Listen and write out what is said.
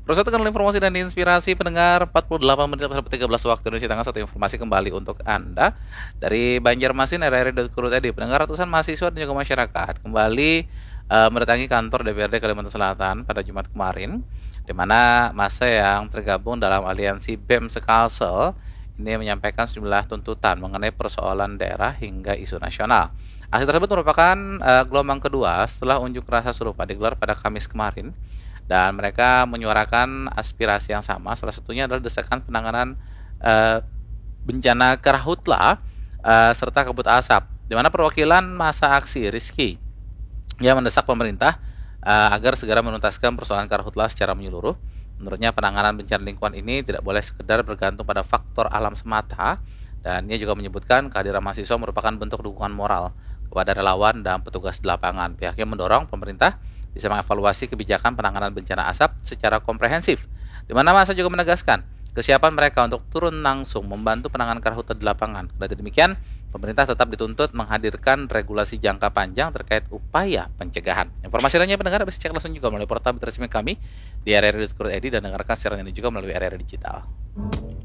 Proses tekan informasi dan inspirasi pendengar 48 menit sampai 13 waktu Indonesia Tengah. Satu informasi kembali untuk Anda dari Banjarmasin RRI.co.id. Pendengar, ratusan mahasiswa dan juga masyarakat kembali mendatangi kantor DPRD Kalimantan Selatan pada Jumat kemarin, di mana massa yang tergabung dalam aliansi BEM Sekalsel ini menyampaikan sejumlah tuntutan mengenai persoalan daerah hingga isu nasional. Aksi tersebut merupakan gelombang kedua setelah unjuk rasa serupa digelar pada Kamis kemarin, dan mereka menyuarakan aspirasi yang sama. Salah satunya adalah desakan penanganan uh, bencana karhutla serta kabut asap, di mana perwakilan masa aksi Rizky yang mendesak pemerintah agar segera menuntaskan persoalan karhutla secara menyeluruh. Menurutnya penanganan bencana lingkungan ini tidak boleh sekedar bergantung pada faktor alam semata, dan ia juga menyebutkan kehadiran mahasiswa merupakan bentuk dukungan moral kepada relawan dan petugas di lapangan. Pihaknya mendorong pemerintah bisa mengevaluasi kebijakan penanganan bencana asap secara komprehensif, di mana masa juga menegaskan kesiapan mereka untuk turun langsung membantu penanganan karhutla di lapangan. Kendati demikian, pemerintah tetap dituntut menghadirkan regulasi jangka panjang terkait upaya pencegahan. Informasi lainnya pendengar bisa cek langsung juga melalui portal resmi kami di rri.co.id dan dengarkan siaran ini juga melalui RRI Digital.